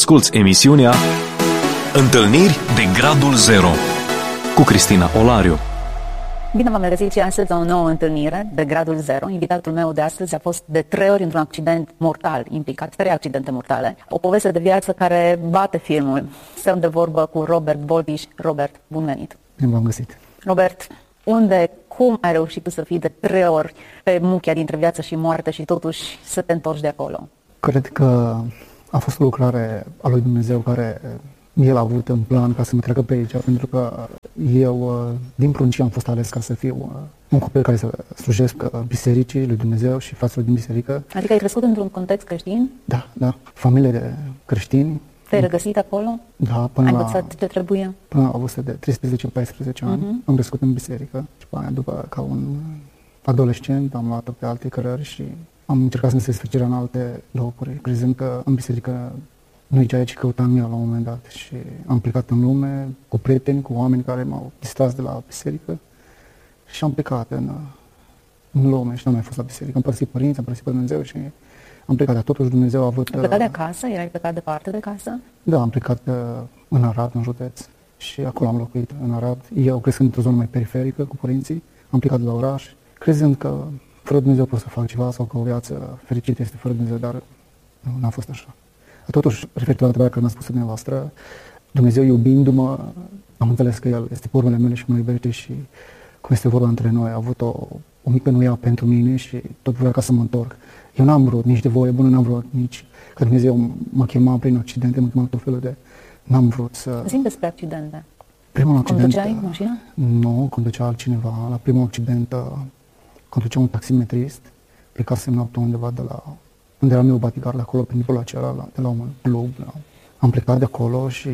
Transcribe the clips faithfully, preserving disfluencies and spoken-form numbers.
Asculți emisiunea Întâlniri de Gradul Zero cu Cristina Olariu. Bine v-am regăsit și astăzi la o nouă întâlnire de Gradul Zero. Invitatul meu de astăzi a fost de trei ori într-un accident mortal, implicat trei accidente mortale. O poveste de viață care bate filmul. Stăm de vorbă cu Robert Boldiș. Robert, bun venit! Bine v-am găsit! Robert, unde, cum ai reușit tu să fii de trei ori pe muchia dintre viață și moarte și totuși să te întorci de acolo? Cred că a fost o lucrare a lui Dumnezeu care El a avut în plan ca să mă treacă pe aici, pentru că eu, din pruncie, am fost ales ca să fiu un copil care să slujesc bisericii lui Dumnezeu și fraților din biserică. Adică ai crescut într-un context creștin? Da, da. Familie de creștini. Te-ai regăsit acolo? Da, până ai la... învățat ce trebuia? Până la o vârstă de treisprezece paisprezece ani. Uh-huh. Am crescut în biserică și după aia, după, ca un adolescent, am luat pe alte cărări și am încercat să-mi desfășurarea în alte locuri, crezând că în biserică nu-i ceea ce căutam eu la un moment dat. Și am plecat în lume cu prieteni, cu oameni care m-au distras de la biserică și am plecat în, în lume și nu am mai fost la biserică. Am părăsit părinți, am părăsit pe Dumnezeu și am plecat, dar totuși Dumnezeu a avut... Ai plecat de acasă? Erai plecat departe de casă? Da, am plecat uh, în Arad, în județ, și acolo am locuit în Arad. Eu crescând într-o zonă mai periferică cu părinții, am plecat de la oraș, crezând că fără Dumnezeu pot să fac ceva sau că o viață fericită este fără Dumnezeu, dar nu, n-a fost așa. Totuși, referitor la întrebarea care mi-a spus dumneavoastră, Dumnezeu iubindu-mă, am înțeles că El este urmele mele și mă iubește și cum este vorba între noi, a avut o, o mică nuia pentru mine și tot voia ca să mă întorc. Eu n-am vrut nici de voie bună, n-am vrut nici că Dumnezeu mă chema prin accidente, mă chema tot felul de... N-am vrut să... Zi despre accidente. Primul accident... Conduceai mașina? Nu, conducea altcineva. La primul accident conducea un taximetrist, plecasem noaptea undeva de la... unde eram eu baticar de acolo, prin timpul acela, de la un club. La... Am plecat de acolo și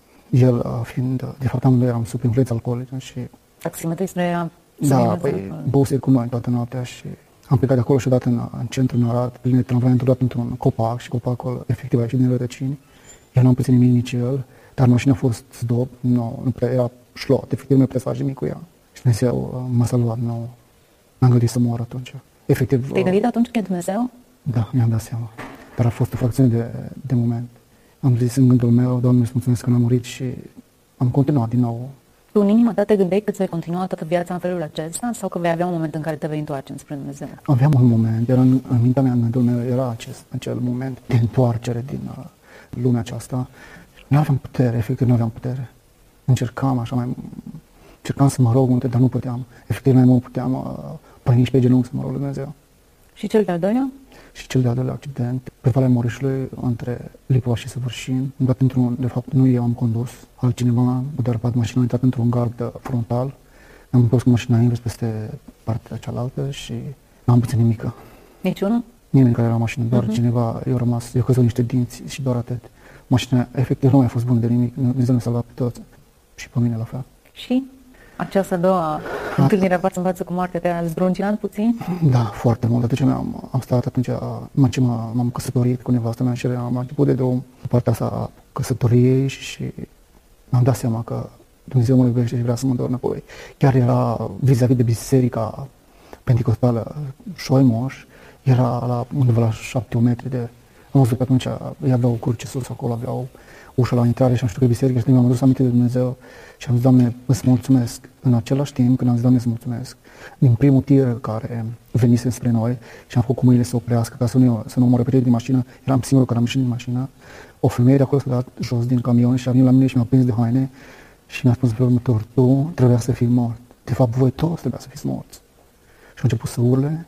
el fiind... De fapt, amândoi eram sub influența alcoolică și... Taximetristul era... Da, păi băuse cu noi toată noaptea și... Am plecat de acolo și odată în, în centru, în Arad, plin de tramvai, am dat într-un copac și copacul efectiv a ieșit din rădăcini. Eu n-am pățit nimic nici el, dar mașina a fost zdop, nu, nu prea era șlot, efectiv nu putea să faci nimic cu ea. Și Dumnezeu m-a salvat, nu, n-am gândit să mor atunci. Efectiv... Te-ai gândit atunci că e Dumnezeu? Da, mi-am dat seama, dar a fost o fracțiune de, de moment. Am zis în gândul meu, Doamne, îți mulțumesc că n-am murit și am continuat din nou. Tu în inima ta te gândeai că ți-ai continua toată viața în felul acesta sau că vei avea un moment în care te vei întoarce spre Dumnezeu? Aveam un moment, era în, în mintea mea, în gândul meu, era acest, acel moment de întoarcere din uh, lumea aceasta. Nu aveam putere, efectiv nu aveam putere. Încercam așa mai... Încercam să mă rog multe, dar nu puteam. Efectiv mai mult puteam uh, păi nici pe genunchi să mă rog lui Dumnezeu. Și cel de-al doilea? Și cel de-al doilea accident, pe Valea Morișului, între Lipova și Săvârșin, am dat într-un, de fapt nu eu am condus, altcineva a derapat mașina, a intrat într-un gard frontal, am pus cu mașina invers peste partea cealaltă și n-am pățit nimică. Niciunul? Nimeni care era în mașină, doar uh-huh. cineva, eu rămas, eu căzut niște dinți și doar atât. Mașina efectiv nu mai a fost bună de nimic, Dumnezeu ne-a salvat pe toți și pe mine la fel. Și? Această a doua întâlnire față în față cu moartea te-a zdruncinat puțin? Da, foarte mult. Atunci am, am stat atunci, m-am, m-am căsătorit cu nevastă mea și am început de drum pe partea asta a căsătoriei și, și mi-am dat seama că Dumnezeu mă iubește și vrea să mă întorc înapoi. Chiar era vis-a-vis de biserica penticostală Șoimoș, era la undeva la șapte metri de... Am văzut că atunci ei aveau cruce sus acolo, aveau ușa la intrare și am știut că e biserică și mi-am adus aminte de Dumnezeu și am zis, Doamne, îți mulțumesc. În același timp, când am zis, Doamne, îți mulțumesc, din primul tir care venise spre noi și am făcut cu mâinile să oprească, ca să nu, să nu mă repete din mașină, eram singurul care am ieșit din mașină, o femeie de acolo s-a dat jos din camion și a venit la mine și mi-a prins de haine și mi-a spus pe următor, tu trebuia să fii mort. De fapt, voi toți trebuia să fiți morți. Și a început să urle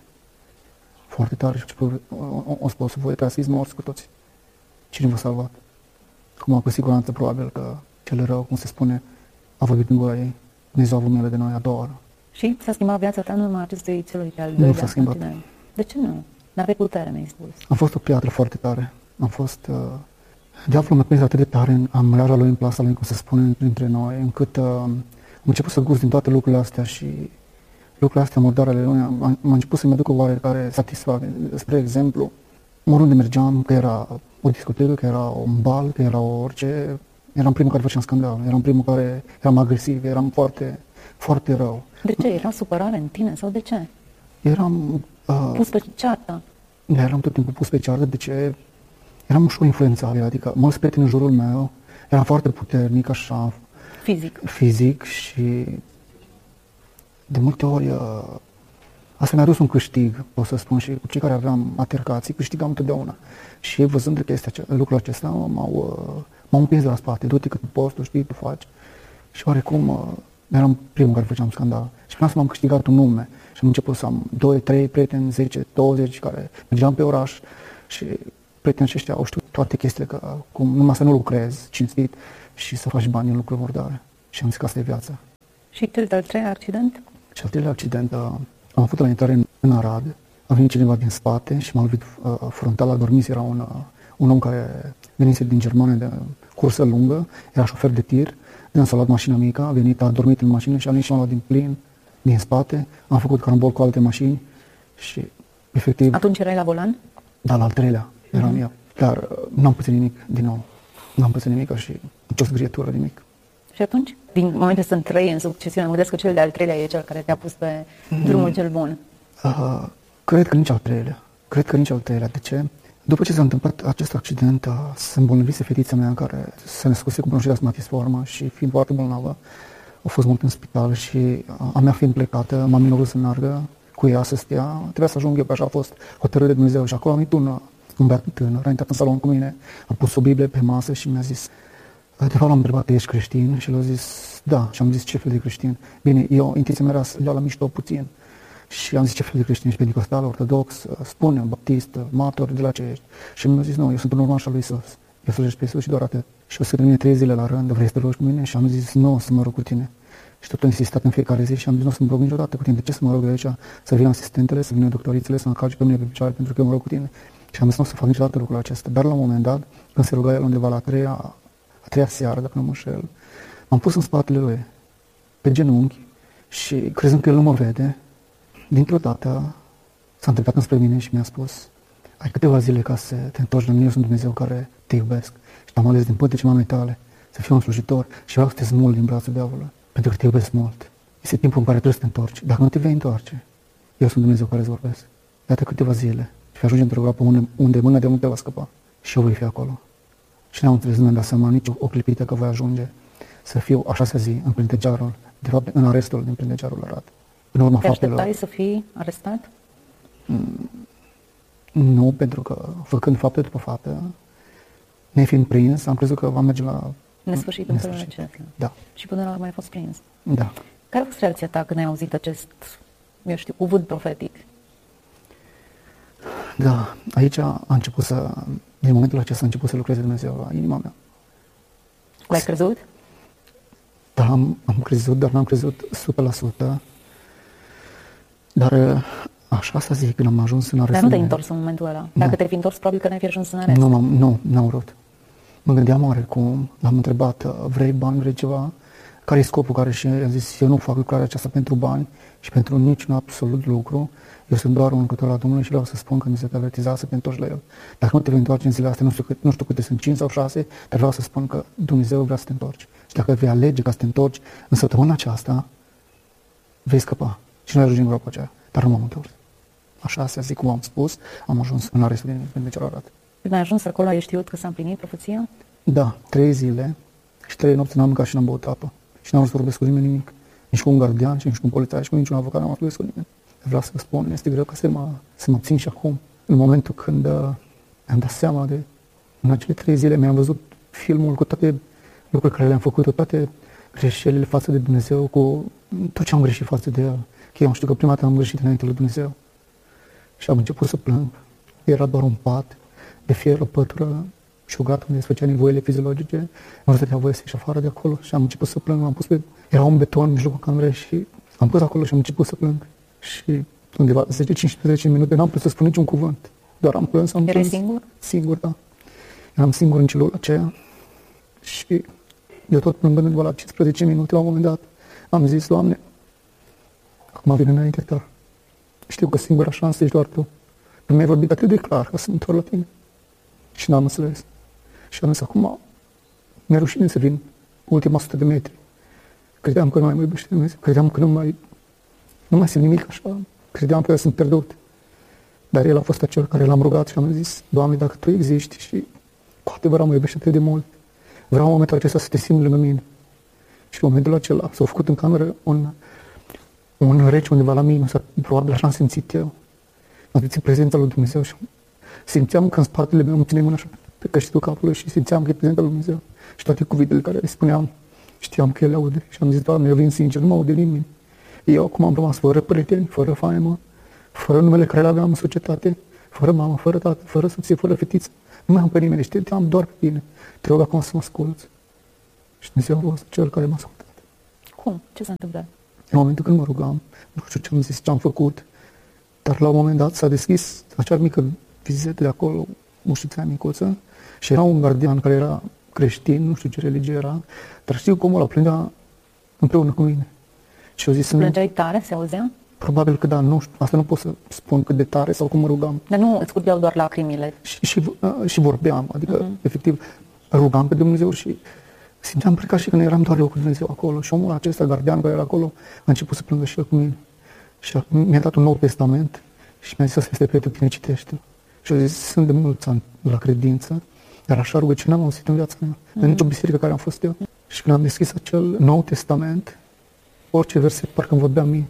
foarte tare și a început, o, o spus, voi trebuia să fiți morți cu toți. Cine v-a salvat? Acum, cu siguranță, probabil că cel rău, cum se spune, a vorbit în gura ei. Dumnezeu a avut milă de noi a doua oră. Și s-a schimbat viața ta în urma acestui celui de-al doilea? Nu s-a schimbat. Continent. De ce nu? N-aveai putere, mi-ai spus. Am fost o piatră foarte tare. Am fost... Uh, diavolul m-a prins atât de tare în amleaja lui, în plasa lui, cum se spune între noi, încât uh, am început să gust din toate lucrurile astea și lucrurile astea murdare ale lui, am, am început să-mi aduc o oarecare satisfacție. Spre exemplu, oriunde mergeam, că era o discotecă, că era un bal, că era orice, eram primul care făceam scandal, eram primul care eram agresiv, eram foarte, foarte rău. De ce? Era supărare în tine sau de ce? Eram... Uh, pus pe ceartă? Eram tot timpul pus pe ceartă, de ce? eram ușor influențabil, adică mulți prieteni în jurul meu, eram foarte puternic, așa, Fizic. fizic și de multe ori uh, asta mi-a dus un câștig, pot să spun, și cu cei care aveam altercații, câștigam întotdeauna. Și ei, văzând chestia, lucrul acesta, m-au, uh, m-au împins de la spate, du-te cât poți, tu știi, tu faci. Și oarecum uh, eram primul care făceam scandal. Și până să m-am câștigat un nume și am început să am doi, trei prieteni, zece, douăzeci care mergeam pe oraș și prietenii aceștia au știut toate chestiile, că cum numai să nu lucrezi cinstit și să faci bani în lucruri murdare. Și am zis că asta e viața. Și cel de-al treilea accident? Și al treilea accident, uh, am avut la intrare în, în Arad, a venit cineva din spate și m-a lovit uh, frontal, a dormit, era un, uh, un om care venise din Germania de cursă lungă, era șofer de tir, de s-a luat mașina mică, a venit, a dormit în mașină și a venit și m-a luat din plin, din spate, am făcut carambol cu alte mașini și efectiv... Atunci erai la volan? Da, la al treilea eram uh-huh. eu, dar uh, n-am pățit nimic din nou, n-am pățit nimic și nicio zgrietură, nimic. Și atunci, din momente sunt trei în succesiune, mă gândesc că cel de-al treilea e cel care te-a pus pe drumul mm. cel bun. Uh, cred că nici al treilea. Cred că nici al treilea. De ce? După ce s-a întâmplat acest accident, uh, se îmbolnăvise fetița mea care se născuse cu bronșirea asmatisformă și fiind foarte bolnavă, a fost mult în spital și uh, a mea fiind plecată, m-am minorul să meargă cu ea să stea. Trebuia să ajung eu, că așa a fost hotărâre de Dumnezeu. Și acolo am venit un, un băiat tânăr, a intrat în salon cu mine, a pus o Biblie pe masă și mi-a zis: de fapt l-am întrebat, ești creștin? Și el a zis, da. Și am zis, ce fel de creștin? Bine, eu, intenția mea era să le iau la mișto puțin. Și am zis, ce fel de creștin? Ești pentecostal, ortodox, spune, baptist, martor, de la ce ești? Și mi-a zis, nu, eu sunt un urmaș al lui Iisus. Eu slujesc pe Iisus și doar atât. Și o să mine trei zile la rând, vrei să te rogi cu mine? Și am zis, nu, să mă rog cu tine. Și tot am insistat în fiecare zi și am zis, nu o să mă rog niciodată cu tine. De ce să mă rog eu aici? Să vină asistentele, să vină doctorițele, să mă calce pe mine pe picioare pentru că eu mă rog cu tine. Și am zis, nu o să fac niciodată lucrul acesta. Dar la un moment dat, când se ruga el undeva la a treia, a treia seară, dacă nu mă înșel, m-am pus în spatele lui, pe genunchi, și crezând că el nu mă vede, dintr-o dată s-a întâmplat înspre mine și mi-a spus: ai câteva zile ca să te întorci la mine, eu sunt Dumnezeu care te iubesc și te-am ales din pântece mamei tale să fiu un slujitor și vreau să te smulg din brațul diavolului, pentru că te iubesc mult. Este timpul în care trebuie să te întorci. Dacă nu te vei întoarce, eu sunt Dumnezeu care îți vorbesc. Iată câteva zile și vei ajunge într-o groapă unde, unde mâna de unde va scăpa și eu voi fi acolo. Și n-am înțeles, nu mi-am dat seama nici o clipită că voi ajunge să fiu a șasea zi în plintegearul, de fapt în arestul din plintegearul Arad. În urma te faptelor... așteptai să fii arestat? Mm, nu, pentru că făcând fapte după fapte, nefiind prins, am crezut că va merge la... Nesfârșit în felul acesta. Da. Și până la urmă ai fost prins. Da. Care a fost reacția ta când ai auzit acest, eu știu, cuvânt profetic? Da, aici a început să, din momentul acesta a început să lucreze Dumnezeu la inima mea. L-ai crezut? Da, am, am crezut, dar n-am crezut o sută la sută. Dar așa să zic, când am ajuns în arest. Dar nu te-ai întors în momentul ăla. Dacă nu. te-ai fi întors, probabil că n-ai fi ajuns în arest. Nu, m-am, nu, n-am vrut. Mă gândeam oarecum, l-am întrebat, vrei bani, vrei ceva? Care e scopul? Care și a zis, eu nu fac lucrarea aceasta pentru bani și pentru niciun absolut lucru. Eu sunt doar un lucrător la Domnului și vreau să spun că mi se te avertiza să te întorci la El. Dacă nu te vei întoarce în zilele astea, nu știu, cât, nu știu câte sunt, cinci sau șase, dar vreau să spun că Dumnezeu vrea să te întorci. Și dacă vei alege ca să te întorci în săptămâna aceasta, vei scăpa. Și noi ajungem în groapa aceea. Dar nu m-am întors. Așa se zic cum am spus, am ajuns în arestul din Plintegearul Arad. Când ai ajuns acolo, ai știut că s-a împlinit profeția? Da, trei zile și trei nopți n-am mâncat și n-am băut apă. Și n-am vrut să vorbesc cu nimeni nimic. Nici cu un gardian, nici cu un polițai, și cu niciun avocat n-am vrut să vorbesc cu nimeni. Vreau să vă spun, este greu ca să mă, să mă țin și acum. În momentul când uh, mi-am dat seama de, în acele trei zile, mi-am văzut filmul cu toate lucrurile care le-am făcut, cu toate greșelile față de Dumnezeu, cu tot ce am greșit față de El. Că eu știu că prima dată am greșit înainte lui Dumnezeu. Și am început să plâng. Era doar un pat de fier, o pătură și o gata unde se făcea nevoile fiziologice. Nu stătea voie să ieși afară de acolo și am început să plâng. M-am pus pe... Era un beton în mijlocul camerei și am pus acolo și am început să plâng. Și undeva zece cincisprezece minute n-am putut să spun niciun cuvânt. Doar am plâns, am plâns. Erai singur? Singur, da. Eram singur în celula aceea și eu tot plângând undeva la cincisprezece minute, la un moment dat, am zis, Doamne, acum vine înaintea Ta. Știu că singura șansă ești doar Tu. Nu mi-ai vorbit atât de clar ca să mă întorc la Tine. Și n-am înțeles. Și am zis, acum mi-e rușine să vin ultima sută de metri. Credeam că nu mai mă iubește Dumnezeu. Credeam că nu mai, nu mai simt nimic așa. Credeam că eu sunt pierdut. Dar El a fost acel care l-am rugat și am zis, Doamne, dacă Tu existi și cu adevărat mă iubește atât de mult. Vreau în momentul acesta să te simt lângă mine. Și în momentul acela s-a făcut în cameră un, un rece undeva la mine, probabil așa am simțit eu. Am simțit prezența lui Dumnezeu și simțeam că în spatele meu îmi ține mâna așa pe căștitul capului și simțeam că e prezența lui Dumnezeu. Și toate cuvintele care le spuneam, știam că ele aude. Și am zis, Doamne, eu vin sincer, nu mă aude nimeni. Eu acum am rămas fără prieteni, fără faimă, fără numele care le aveam în societate, fără mamă, fără tată, fără soție, fără fetiță. Nu mai am pe nimeni, știi, te am doar pe tine. Te rog acum să mă asculți. Și Dumnezeu a fost cel care m-a ascultat. Cum? Ce s-a întâmplat? În momentul când mă rugam, nu știu ce am zis, ce am făcut, dar la un moment dat s-a deschis acea mică vizită de acolo, ușița micuță, și era un gardian care era creștin, nu știu ce religie era, dar știu cum ăla plângea împreună cu mine. Și eu zis, plângeai tare, se auzea? Probabil că da, nu știu, asta nu pot să spun cât de tare sau cum mă rugam. Dar nu îți curgeau doar lacrimile? Și, și, și vorbeam, adică uh-huh. efectiv rugam pe Dumnezeu și simțeam ca și când eram doar eu cu Dumnezeu acolo. Și omul acesta, gardian care era acolo, a început să plângă și el cu mine. Și mi-a dat un nou testament și mi-a zis, asta este pentru tine, citește-l. Și eu zis, sunt de mulți ani la credință, dar așa rugăciune n-am auzit în viața mea, uh-huh. de nicio biserică care am fost eu. Și când am deschis acel nou testament, orice verset parcă îmi vorbea mie.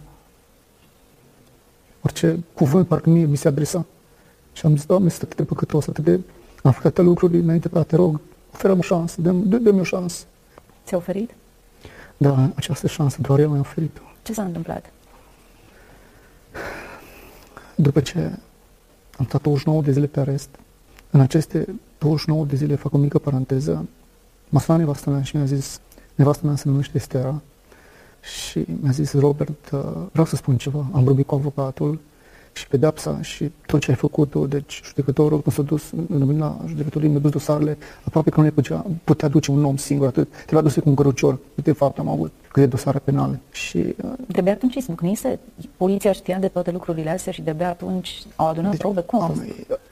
Orice cuvânt parcă mie mi se adresa. Și am zis, Doamne, sunt atât de păcătos, atât de... Am făcut atâtea lucruri înainte, dar te rog, oferă-mi o șansă, dă-mi, dă-mi o șansă. Ți-a oferit? Da, această șansă, doar El mi-a oferit-o. Ce s-a întâmplat? După ce am stat douăzeci și nouă de zile pe arest, în aceste douăzeci și nouă de zile, fac o mică paranteză, m-a sunat nevastă mea și mi-a zis, nevastă mea se numește Estera, și mi-a zis, Robert, vreau să spun ceva, am vorbit cu avocatul și pedepsa și tot ce ai făcut, deci judecătorul, când s-a dus, în la judecătorii, mi-a dus dosarele, aproape că nu le putea, putea duce un om singur, atât, te l-a dus cu un cărucior, câte fapt am avut, câte dosare penale. Și de-abia atunci izbucnise, poliția știa de toate lucrurile astea și de-abia atunci au adunat deci, probe, cum a fost?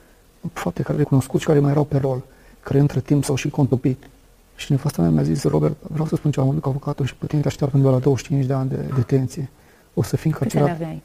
Fapte care le cunoscut și care mai erau pe rol, care între timp s-au și contopit. Și nevasta mea mi-a zis, Robert, vreau să spun ceva, am vorbit cu avocatul și pe tine te așteaptă undeva la douăzeci și cinci de ani de detenție. O să fii încarcerat. Câte aveai?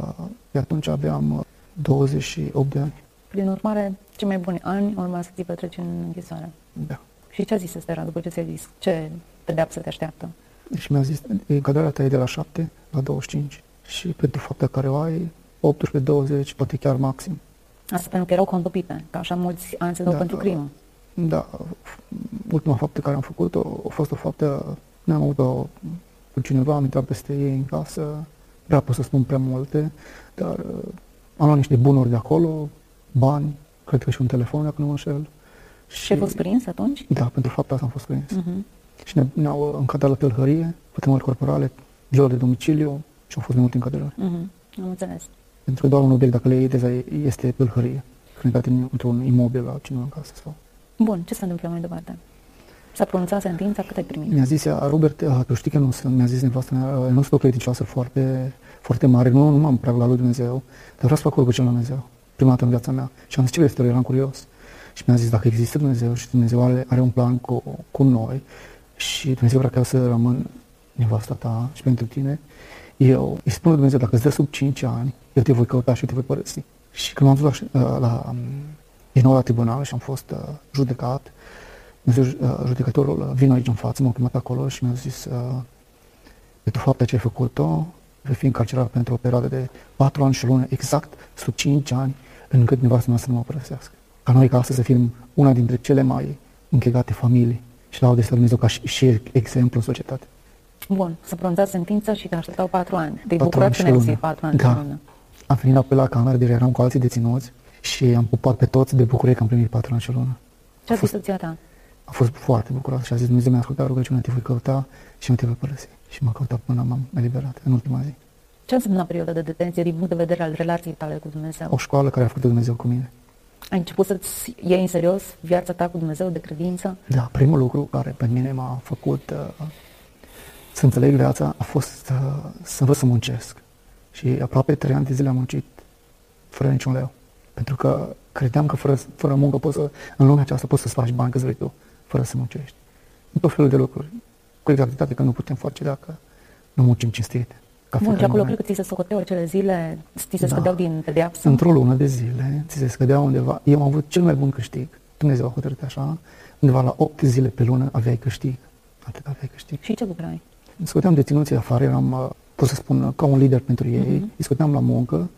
Pe atunci aveam douăzeci și opt de ani. Prin urmare, cei mai buni ani urma să ți petreci în închisoare. Da. Și ce a zis Estera după ce ți-a zis? Ce pedeapsă te așteaptă? Deci mi-a zis, egalarea ta e de la șapte la douăzeci și cinci. Și pentru fapta care o ai, optsprezece, douăzeci, poate chiar maxim. Asta pentru că erau contopite, că așa mulți ani se dau da, pentru crimă. Da, ultima faptă care am făcut-o a fost o faptă, ne-am avut-o cu cineva, am intrat peste ei în casă, prea pot să spun prea multe, dar uh, am luat niște bunuri de acolo, bani, cred că și un telefon, dacă nu mă înșel. Și ai fost prins atunci? Da, pentru fapta asta am fost prins. Uh-huh. Și ne, ne-au încadrat la tâlhărie, pătrămări corporale, viol de domiciliu și au fost multe încadrări. Uh-huh. Am înțeles. Pentru că doar un obiect, dacă le iei, deja este tâlhărie. Când ai dat într-un imobil la cineva în casă sau... Bun, ce se întâmplă mai departe? S-a pronunțat sentința, cât ai primit? Mi-a zis ea, Robert, tu știi că nu sunt, mi-a zis nevastă mea, nu sunt o credincioasă foarte, foarte mare, nu, nu m-am prea la lui Dumnezeu, dar vreau să fac cu cel la Dumnezeu, prima dată în viața mea. Și am zis, ce vrei să te eram curios? Și mi-a zis, dacă există Dumnezeu și Dumnezeu are, are un plan cu, cu noi și Dumnezeu vrea ca eu să rămân nevasta ta și pentru tine, eu îi spun lui Dumnezeu, dacă îți dă sub cinci ani, eu te voi căuta și te voi părăsi. Și când m-am dus la, la, din nou la tribunal și am fost uh, judecat, Dumnezeu, uh, judecătorul uh, vine aici în față, m-a chemat acolo și mi-a zis, uh, pentru fapta ce ai făcut-o, vei fi încarcerat pentru o perioadă de patru ani și o lună, exact sub cinci ani, încât nevastă mea să nu mă părăsească. Ca noi, ca astăzi, să fim una dintre cele mai închegate familii și la odesea Dumnezeu ca și, și exemplu în societate. Bun, s-a pronunțat sentința și te așteptau patru ani. Te-ai bucurat când ai zis patru ani. Da. Am venit apoi la cameră, de eram cu alții deținuți și am pupat pe toți de bucurie că am primit patru ani și o lună. Ce a zis soția ta? A fost foarte bucurat și a zis, Dumnezeu mi-a ascultat rugăciunea, te voi căuta și nu te voi părăsi. Și m-a căutat până m-am eliberat în ultima zi. Ce a însemnat perioada de detenție din punct de vedere al relației tale cu Dumnezeu? O școală care a făcut Dumnezeu cu mine. Ai început să-ți iei în serios viața ta cu Dumnezeu de credință? Da, primul lucru care pe mine m-a făcut uh, să înțeleg viața a fost uh, să învăț să muncesc. Și aproape trei ani de zile am muncit fără niciun leu. Pentru că credeam că fără, fără muncă poți să, în lumea aceasta poți să-ți faci bani câți vrei tu, fără să muncești. În tot felul de lucruri. Cu exactitate că nu putem face dacă nu muncim cinstit. Bun, și acolo cred că ți se socoteau acele zile, ți se da. scădeau din pedeapsă? Într-o lună de zile, ți se scădeau undeva. Eu am avut cel mai bun câștig Dumnezeu a hotărât așa, undeva la opt zile pe lună aveai câștig. Atât aveai câștig. Și ce lucrai? Scoteam deținuții afară, eram, pot să spun, ca un lider pentru ei, Uh-huh. îi scoteam la muncă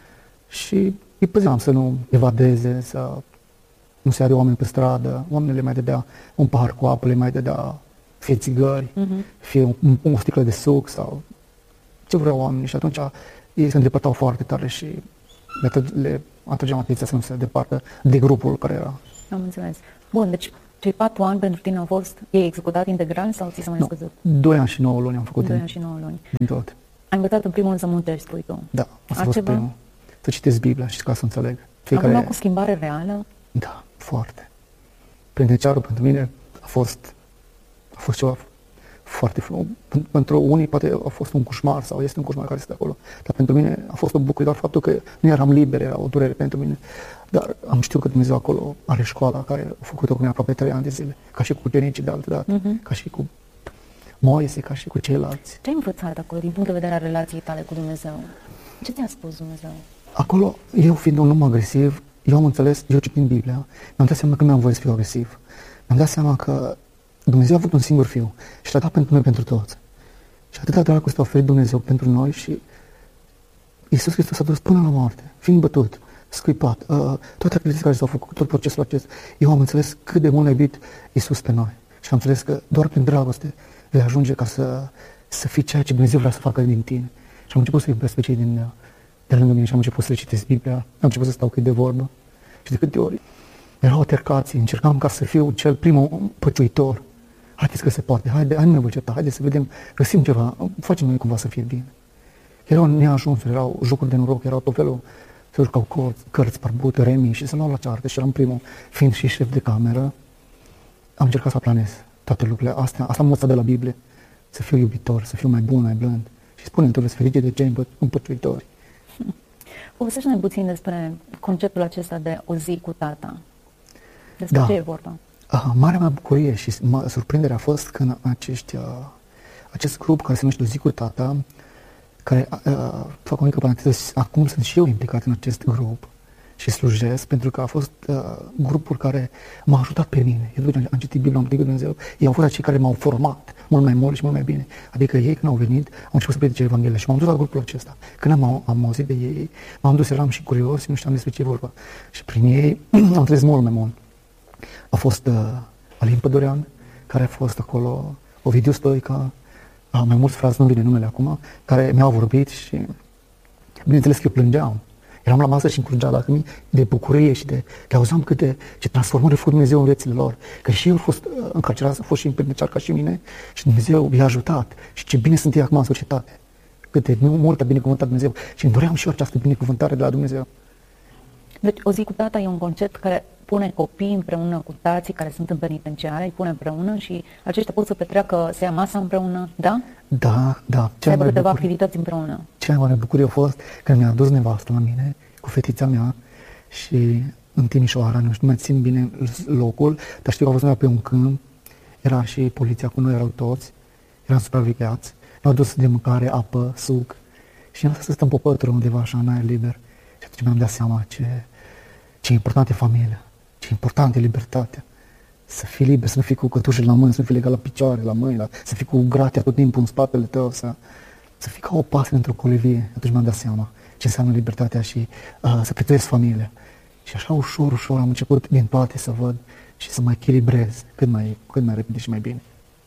și îi păzeam să nu evadeze, să nu se are oameni pe stradă. Oamenii le mai dădea un pahar cu apă, le mai dădea fie țigări, uh-huh. fie un, o sticlă de suc sau ce vreau oamenii. Și atunci ei se îndepărtau foarte tare și le, atâ- le atrăgeam atenția să nu se departă de grupul care era. Am înțeles. Bun, deci cei patru ani pentru tine au fost, ei executat integral sau ți s-a mai Nu, scăzut? doi ani și nouă luni am făcut Doi din, ani și nouă luni. din tot. Ai învățat în primul rând să muntești, spui tu. Da, asta a fost Altceva? primul. Să citesc Biblia și ca să înțeleg. Acum cu schimbare reală? Da, foarte. Penitenciarul pentru mine a fost, a fost ceva foarte frumos. Pentru unii poate a fost un coșmar sau este un coșmar care este acolo. Dar pentru mine a fost o bucurie, doar faptul că nu eram liber, era o durere pentru mine. Dar am știut că Dumnezeu acolo are școala care a făcut-o cu mine aproape trei ani de zile. Ca și cu ucenicii de altă dată, uh-huh. ca și cu Moise, ca și cu ceilalți. Ce ai învățat acolo din punct de vedere a relației tale cu Dumnezeu? Ce ți-a spus Dumnezeu? Acolo, eu fiind un om agresiv, eu am înțeles, eu citind Biblia, mi-am dat seama că nu am voie să fiu agresiv. Mi-am dat seama că Dumnezeu a avut un singur fiu și l-a dat pentru noi, pentru toți. Și atâta dragoste a oferit Dumnezeu pentru noi și Iisus Hristos a dus până la moarte, fiind bătut, scuipat, uh, toate activitățile care s-au făcut, tot procesul acesta. Eu am înțeles cât de mult a iubit Iisus pe noi și am înțeles că doar prin dragoste vei ajunge ca să, să fii ceea ce Dumnezeu vrea să facă din tine. Și am început să iubesc pe cei din, de lângă mine și am început să le citesc Biblia, am început să stau cât de vorbă și de câte ori erau altercații, încercam ca să fiu cel primul păciuitor. Haideți că se poate, haide, hai nu ne vă certa, haideți să vedem, găsim ceva, facem noi cumva să fie bine. Erau neajunsuri, erau jocuri de noroc, erau tot felul, se jucau cărți, cărți barbute, remi și se luau la ceartă și eram primul, fiind și șef de cameră, am încercat să aplanez toate lucrurile astea, asta am învățat de la Biblie, să fiu iubitor, să fiu mai bun, mai blând. Și spune-mi, tu veți ferice de cei împăciuitori. Povestește-ne puțin despre conceptul acesta de o zi cu tata. Despre Da. ce e vorba? Uh, marea mea bucurie și ma, surprindere a fost când acești, uh, acest grup care se numește O zi cu tata, care, uh, fac o mică paranteză, acum sunt și eu implicat în acest grup și slujesc, pentru că a fost uh, grupul care m-a ajutat pe mine. Eu după ce am citit Biblia, am citit Dumnezeu, ei au fost acei care m-au format mult mai mult și mult mai bine. Adică ei când au venit, au început să predice Evanghelia și m-am dus la grupul acesta. Când am, am auzit de ei, m-am dus, eram și curios și nu știam despre ce e vorba. Și prin ei am trăit mult mai mult. A fost uh, Alin Pădurean, care a fost acolo, Ovidiu Stoica, uh, mai mulți frați, nu vine numele acum, care mi-au vorbit și bineînțeles că eu plângeam. Eram la masă și îmi plângea lacrimii de bucurie și de, de auzeam câte ce transformări a făcut Dumnezeu în viețile lor. Că și eu am fost uh, încarcerat, am fost și penitenciar ca și mine și Dumnezeu i-a ajutat. Și ce bine sunt ei acum în societate. Câte mult a binecuvântat Dumnezeu. Și îmi doream și eu această binecuvântare de la Dumnezeu. Deci o zi cu tata e un concept care pune copii împreună cu tații care sunt în penitenciare, îi pune împreună și aceștia pot să petreacă, să ia masa împreună, da? Da, da. Să aibă câteva bucurie, activități împreună. cea mai mare bucurie a fost când mi-a adus nevastă la mine cu fetița mea și în Timișoara, nu știu, mai țin bine locul, dar știu că a fost pe un câmp, era și poliția cu noi, erau toți, eram supravegheați, ne-au dus de mâncare, apă, suc și am să stăm pe pătură undeva așa în aer liber și atunci mi-am dat seama ce, ce importantă e familia, ce importantă e libertatea. Să fii liber, să nu fii cu cătușele la mână, să nu fii legat la picioare, la mâini, la, să fii cu gratia tot timpul în spatele tău, să, să fii ca o pasăre într-o colivie. Atunci mi-am dat seama ce înseamnă libertatea și uh, să prețuiesc familia. Și așa ușor, ușor am început din toate să văd și să mă echilibrez cât mai, cât mai repede și mai bine.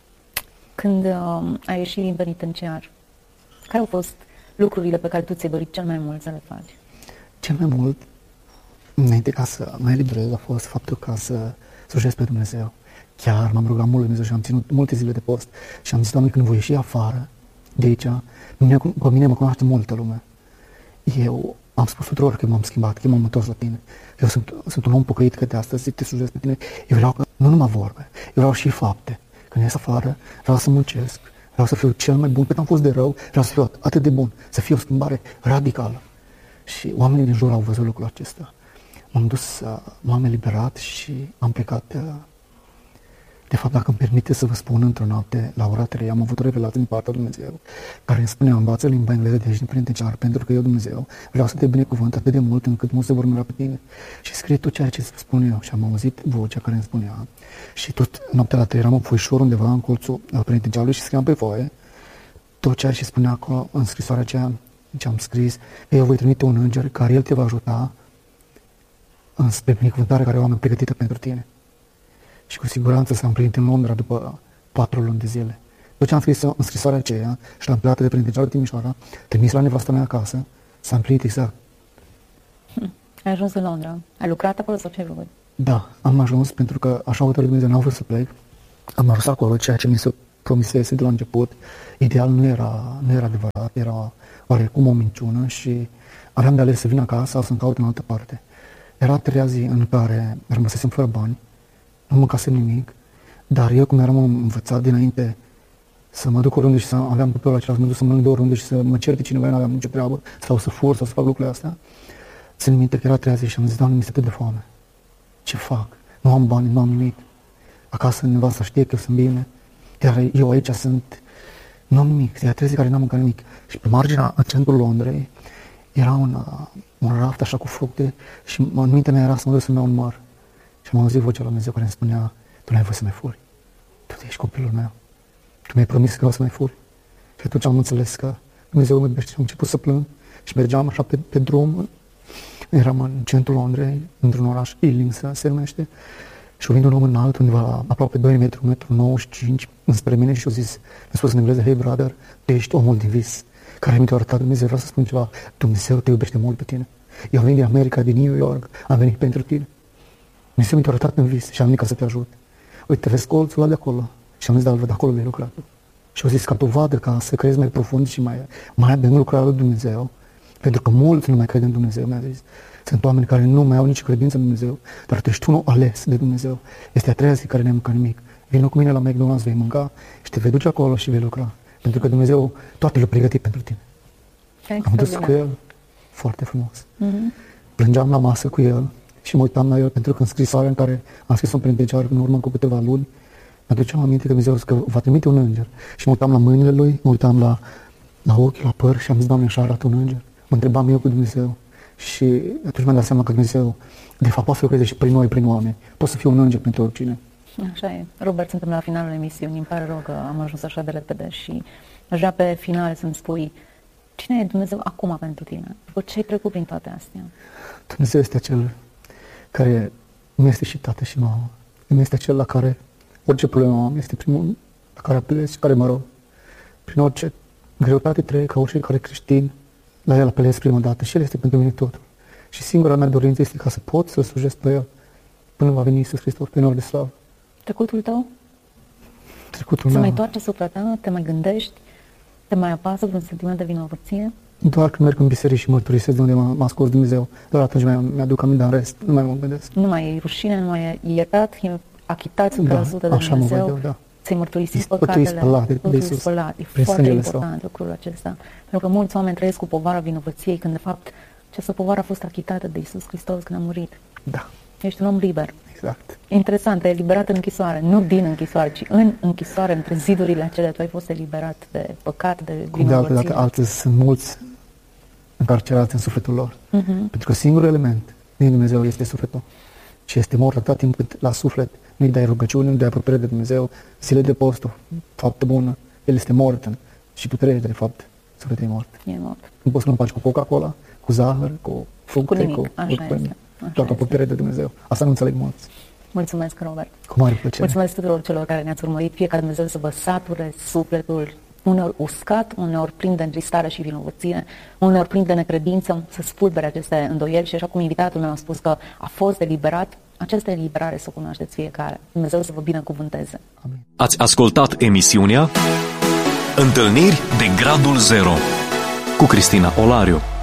Când uh, ai ieșit din penitenciar, care au fost lucrurile pe care tu ți-ai dorit cel mai mult să le faci? Cel mai mult, înainte ca să mă eliberez, a fost faptul ca să slujesc pe Dumnezeu. Chiar m-am rugat mult Dumnezeu și am ținut multe zile de post și am zis, Doamne, când voi ieși afară de aici, pe mine mă cunoaște multă lume. Eu am spus tuturor că m-am schimbat, că m-am întors la tine. Eu sunt, sunt un om pocăit că de astăzi zic, te slujesc pe tine. Eu vreau că nu numai vorbe, eu vreau și fapte. Când ies afară, vreau să muncesc, vreau să fiu cel mai bun, cât am fost de rău, vreau să fiu atât de bun, să fie o schimbare radicală. Și oamenii din jur au văzut lucrul acesta. M-am dus, m-am eliberat și am plecat De fapt, dacă îmi permite să vă spun, într-o noapte, la ora trei, am avut o revelație din partea lui Dumnezeu, care îmi spunea, învață limba engleză de aici, din Părinte, pentru că eu, Dumnezeu, vreau să te binecuvânt atât de mult încât mulți se vor mira pe tine. Și scrie tot ceea ce îți spun eu. Și am auzit vocea care îmi spunea. Și tot noaptea la trei eram în foișor undeva în colțul Părinteanului și scriam pe foaie tot ceea ce spunea acolo în scrisoarea aceea ce am scris. Eu voi trimite un înger care el te va ajuta spre binecuvântarea care o am pregătită pentru tine. Și cu siguranță s-a împlinit în Londra după patru luni de zile. Tot ce am scris în scrisoarea aceea și l-am plecat de Părinte Timișoara, trimis la nevasta mea acasă, s-a împlinit exact. Hm. Ai ajuns în Londra. Ai lucrat acolo sau ce ai făcut? Da, am ajuns pentru că așa hotărât Dumnezeu, n-au vrut să plec. Am ajuns acolo, ceea ce mi se promisese de la început. Ideal nu era, nu era adevărat, era oarecum o minciună și aveam de ales să vin acasă sau să-mi caut în altă parte. Era a treia zi în care rămăsesem fără bani, nu mâncasem nimic, dar eu, cum eram învățat dinainte să mă duc oriunde și să aveam copilul acela, să mă duc să mănânc de oriunde și să mă certe cineva, nu aveam nicio treabă, sau să fur, sau să fac lucrurile astea, țin minte că era a treia zi și am zis, Doamne, mi este atât de foame. Ce fac? Nu am bani, nu am nimic. Acasă nevasta știe că eu sunt bine, iar eu aici sunt, nu am nimic. E a treia zi care n-am mâncat nimic. Și pe marginea, în centrul Londrei, era un, un raft așa cu fructe și în mintea mea era să mă duc să-mi iau un măr. Și am auzit vocea lui Dumnezeu care îmi spunea, tu n-ai voie să mai furi. Tu ești copilul meu. Tu mi-ai promis că vreau să mai furi. Și atunci am înțeles că Dumnezeu mă iubește și am început să plâng. Și mergeam așa pe, pe drum. Eram în centrul Londrei, într-un oraș, Ealing se numește. Și o vine un om înalt, undeva la aproape doi metri, unu virgulă nouăzeci și cinci, înspre mine și a zis, mi-a spus în engleză, hey brother, tu ești omul din vis, care mi te-a arătat Dumnezeu. Vreau să spun ceva, Dumnezeu te iubește mult pe tine. Eu am venit din America, din New York, am venit pentru tine. Dumnezeu mi te-a arătat în vis și am venit ca să te ajut. Uite, vezi colțul ăla de acolo? Și am zis, da, îl văd, acolo vei lucra. Și au zis, ca dovadă, ca să crezi mai profund și mai, mai adânc lucrarea lui Dumnezeu, pentru că mulți nu mai cred în Dumnezeu, mi-a zis. Sunt oameni care nu mai au nici credință în Dumnezeu, dar tu ești unul ales de Dumnezeu. Este a treia zi care n-ai mâncat nimic. Vină cu mine la McDonald's, vei mânca și te vei duce acolo și vei lucra. Pentru că Dumnezeu toate le-a pregătit pentru tine. Am dus cu el foarte frumos. Mm-hmm. Plângeam la masă cu el și mă uitam la el, pentru că în scrisoarea în care am scris-o în Părinte în urmă cu câteva luni, mă aduceam aminte că Dumnezeu că va trimite un înger. Și mă uitam la mâinile lui, mă uitam la, la ochi, la păr și am zis, Doamne, așa arată un înger. Mă întrebam eu cu Dumnezeu. Și atunci mi-am dat seama că Dumnezeu, de fapt, poate să lucreze și prin noi, prin oameni. Poate să fie un înger pentru oricine. Așa e. Robert, suntem la finalul emisiunii. Îmi pare rău că am ajuns așa de repede și aș vrea pe final să-mi spui cine e Dumnezeu acum pentru tine? După ce ai trecut prin toate astea? Dumnezeu este acel care nu este și tată și mamă. Nu este acel la care orice problemă am, este primul la care apelez și care mă rog. Prin orice greutate trec, ca orice care creștin, la el apelez prima dată și el este pentru mine totul. Și singura mea dorință este ca să pot să-L slujesc pe el până va veni Iisus Hristos pe nor de slavă. Trecutul tău? Trecutul Se meu. mai toarce asupra ta? Te mai gândești? Te mai apasă vreun sentiment de vinovăție? Doar când merg în biserică și mărturisesc de unde m-a, m-a scos Dumnezeu, doar atunci mi-aduc aminte, dar în rest nu mai mă gândesc. Nu mai e rușine, nu mai e iertat, e achitat o sută la sută de așa Dumnezeu. mă văd eu, da. Ți-ai mărturisit păcatele, spălat de, de Iisus, spălat. E foarte important său. lucrul acesta. Pentru că mulți oameni trăiesc cu povara vinovăției, când de fapt această povară a fost achitată de Iisus Hristos când a murit. Da. Ești un om liber. Exact. Interesant, te-ai eliberat în închisoare, nu din închisoare, ci în închisoare, între zidurile acelea, tu ai fost eliberat de păcat, de vinovăție. De altă dată, altăzi sunt mulți încarcerați în sufletul lor. Uh-huh. Pentru că singurul element din Dumnezeu este sufletul. Și este mort atât timp cât la suflet nu-i dai rugăciune, nu dai apropiere de Dumnezeu, zile de post, o faptă bună, el este mort și tu treci, de fapt, sufletul e mort. E mort. Nu poți să-l faci cu Coca-Cola, cu zahăr, cu fructe, cu nimic. cu... Așa cu este. Așa doar cu apropiere de Dumnezeu. Asta nu înțeleg mulți. Mulțumesc, Robert. Cu mare plăcere. Mulțumesc tuturor celor care ne-ați urmărit. Fie ca Dumnezeu să vă sature sufletul, uneori uscat, uneori plin de întristare și vinovăție, uneori plin de necredință, să spulbere aceste îndoieli și așa cum invitatul meu a spus că a fost eliberat, această eliberare să o cunoașteți fiecare. Dumnezeu să vă binecuvânteze. Amin. Ați ascultat emisiunea Întâlniri de Gradul Zero cu Cristina Olariu.